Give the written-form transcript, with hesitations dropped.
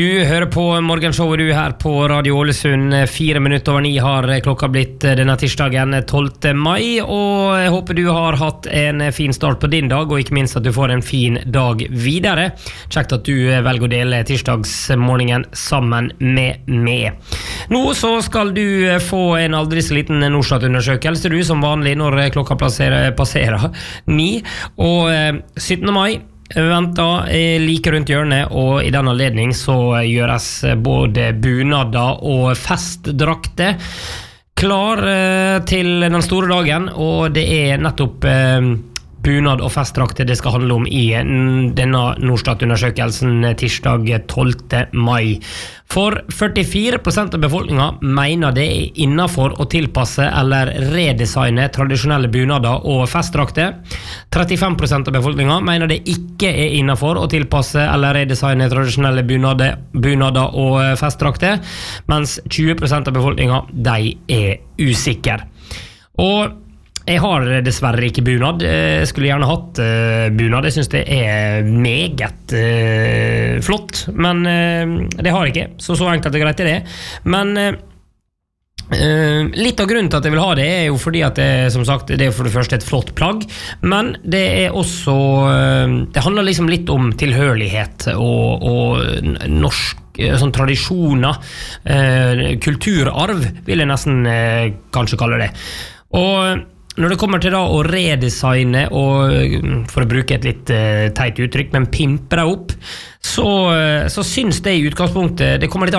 Du hører på morgenshowet du her på Radio Ålesund. 8:04 har klokka blitt denne tirsdagen 12. mai, og jeg håper du har hatt en fin start på din dag, og ikke minst at du får en fin dag videre. Kjekt at du velger å dele tirsdagsmorgenen sammen med meg. Nå så skal du få en aldri så liten Norstat-undersøkelse, du som vanlig når klokka passerer 9, og 17. mai venter like rundt hjørnet, og i den anledning så gjøres både bunader og festdrakter klar til den store dagen, og det nettopp bunad og festdrakter det skal handle om i denne Norstat-undersøkelsen tirsdag 12. mai. For 44% av befolkningen mener det innenfor å tilpasse eller redesigne tradisjonelle bunader og festdrakter. 35% av befolkningen mener det ikke innenfor å tilpasse eller redesigne tradisjonelle bunader og festdrakter, mens 20% av befolkningen de usikre. Og jeg har dessverre ikke bunad. Jeg skulle gjerne hatt bunad. Jeg synes det meget flott, men det har jeg ikke. Så enkelt og greit det. Men litt av grunnen til at jeg vil ha det jo fordi at det, som sagt, det for det første et flott plagg, men det også det handler liksom litt om tilhørighet og norsk sånn tradisjoner, kulturarv vil jeg nesten kanskje kalle det. Og når det kommer til da å redesigne og, for å bruke et litt teit uttrykk, men pimpe det opp, så syns det i utgangspunktet, det kommer litt